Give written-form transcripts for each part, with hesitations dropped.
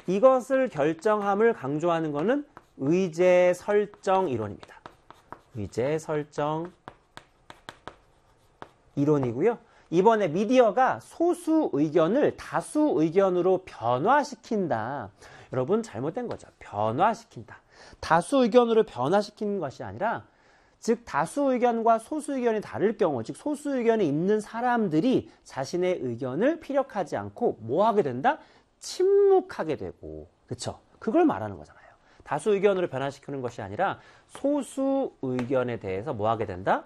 이것을 결정함을 강조하는 것은 의제 설정 이론입니다. 의제 설정 이론이고요. 이번에 미디어가 소수 의견을 다수 의견으로 변화시킨다. 여러분 잘못된 거죠. 변화시킨다. 다수 의견으로 변화시키는 것이 아니라 즉 다수 의견과 소수 의견이 다를 경우 즉 소수 의견이 있는 사람들이 자신의 의견을 피력하지 않고 뭐 하게 된다? 침묵하게 되고 그렇죠? 그걸 말하는 거잖아요. 다수 의견으로 변화시키는 것이 아니라 소수 의견에 대해서 뭐 하게 된다?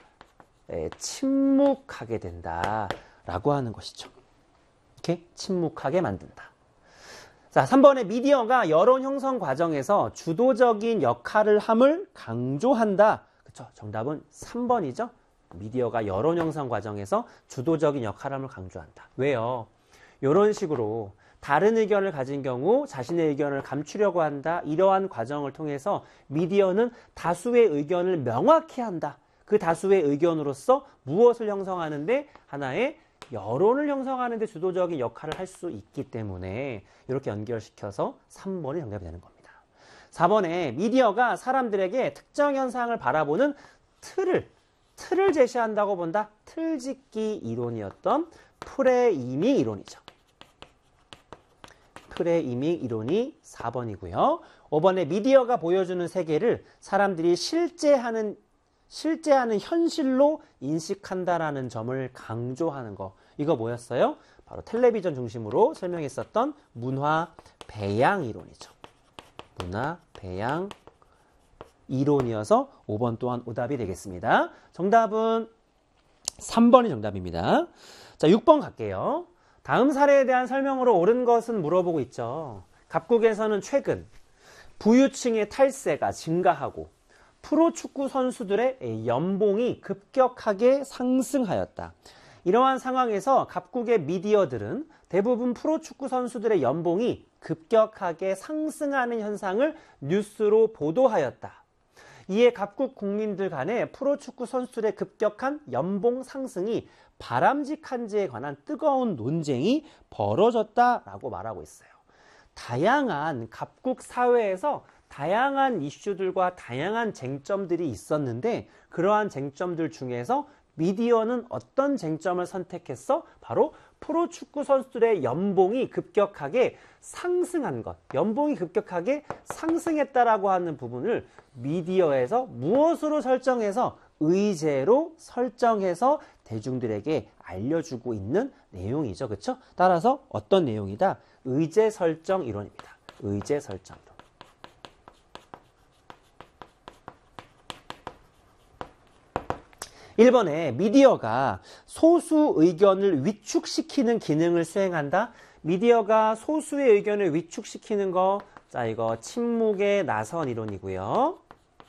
침묵하게 된다라고 하는 것이죠. 이렇게 침묵하게 만든다. 자, 3번에 미디어가 여론 형성 과정에서 주도적인 역할을 함을 강조한다. 그렇죠? 정답은 3번이죠. 미디어가 여론 형성 과정에서 주도적인 역할을 함을 강조한다. 왜요? 이런 식으로 다른 의견을 가진 경우 자신의 의견을 감추려고 한다. 이러한 과정을 통해서 미디어는 다수의 의견을 명확히 한다. 그 다수의 의견으로서 무엇을 형성하는데 하나의 여론을 형성하는 데 주도적인 역할을 할 수 있기 때문에 이렇게 연결시켜서 3번이 정답이 되는 겁니다. 4번에 미디어가 사람들에게 특정 현상을 바라보는 틀을 제시한다고 본다. 틀짓기 이론이었던 프레이밍 이론이죠. 프레이밍 이론이 4번이고요. 5번에 미디어가 보여주는 세계를 사람들이 실제하는 현실로 인식한다라는 점을 강조하는 거. 이거 뭐였어요? 바로 텔레비전 중심으로 설명했었던 문화 배양 이론이죠. 문화 배양 이론이어서 5번 또한 오답이 되겠습니다. 정답은 3번이 정답입니다. 자, 6번 갈게요. 다음 사례에 대한 설명으로 옳은 것은 물어보고 있죠. 갑국에서는 최근 부유층의 탈세가 증가하고 프로축구 선수들의 연봉이 급격하게 상승하였다. 이러한 상황에서 갑국의 미디어들은 대부분 프로축구 선수들의 연봉이 급격하게 상승하는 현상을 뉴스로 보도하였다. 이에 갑국 국민들 간에 프로축구 선수들의 급격한 연봉 상승이 바람직한지에 관한 뜨거운 논쟁이 벌어졌다라고 말하고 있어요. 다양한 갑국 사회에서 다양한 이슈들과 다양한 쟁점들이 있었는데 그러한 쟁점들 중에서 미디어는 어떤 쟁점을 선택했어? 바로 프로축구 선수들의 연봉이 급격하게 상승한 것, 연봉이 급격하게 상승했다라고 하는 부분을 미디어에서 무엇으로 설정해서 의제로 설정해서 대중들에게 알려주고 있는 내용이죠. 그렇죠? 따라서 어떤 내용이다? 의제 설정 이론입니다. 의제 설정 이론. 1번에 미디어가 소수 의견을 위축시키는 기능을 수행한다. 미디어가 소수의 의견을 위축시키는 거, 자, 이거 침묵의 나선 이론이고요.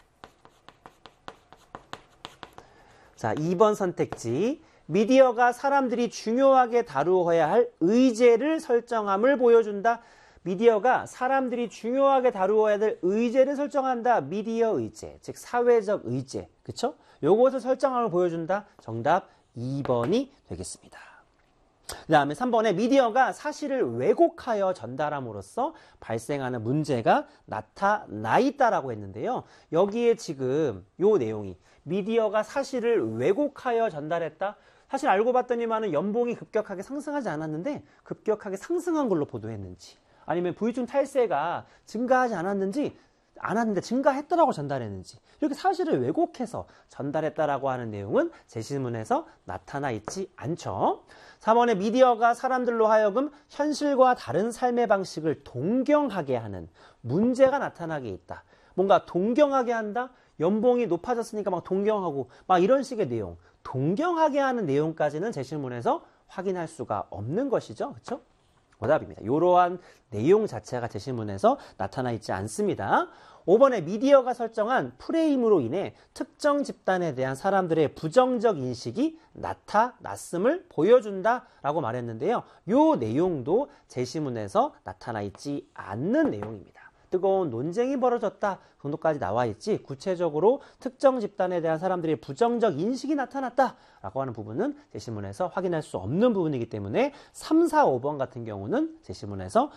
자, 2번 선택지. 미디어가 사람들이 중요하게 다루어야 할 의제를 설정함을 보여준다. 미디어가 사람들이 중요하게 다루어야 될 의제를 설정한다. 미디어 의제, 즉 사회적 의제. 그쵸? 요것을 설정함을 보여준다. 정답 2번이 되겠습니다. 그 다음에 3번에 미디어가 사실을 왜곡하여 전달함으로써 발생하는 문제가 나타나 있다라고 했는데요. 여기에 지금 요 내용이 미디어가 사실을 왜곡하여 전달했다. 사실 알고 봤더니만은 연봉이 급격하게 상승하지 않았는데 급격하게 상승한 걸로 보도했는지 아니면 부유층 탈세가 증가하지 않았는데 증가했다라고 전달했는지 이렇게 사실을 왜곡해서 전달했다라고 하는 내용은 제시문에서 나타나 있지 않죠. 4번에 미디어가 사람들로 하여금 현실과 다른 삶의 방식을 동경하게 하는 문제가 나타나게 있다. 뭔가 동경하게 한다? 연봉이 높아졌으니까 막 동경하고 막 이런 식의 내용. 동경하게 하는 내용까지는 제시문에서 확인할 수가 없는 것이죠. 그렇죠? 오답입니다. 이러한 내용 자체가 제시문에서 나타나 있지 않습니다. 5번에 미디어가 설정한 프레임으로 인해 특정 집단에 대한 사람들의 부정적 인식이 나타났음을 보여준다라고 말했는데요. 이 내용도 제시문에서 나타나 있지 않는 내용입니다. 뜨거운 논쟁이 벌어졌다 정도까지 나와 있지 구체적으로 특정 집단에 대한 사람들의 부정적 인식이 나타났다라고 하는 부분은 제시문에서 확인할 수 없는 부분이기 때문에 3, 4, 5번 같은 경우는 제시문에서